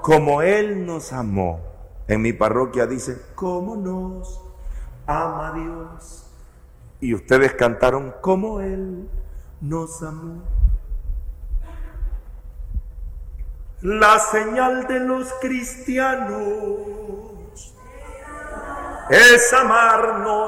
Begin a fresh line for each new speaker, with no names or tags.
como Él nos amó. En mi parroquia dice, cómo nos ama Dios. Y ustedes cantaron, como Él nos amó. La señal de los cristianos es amarnos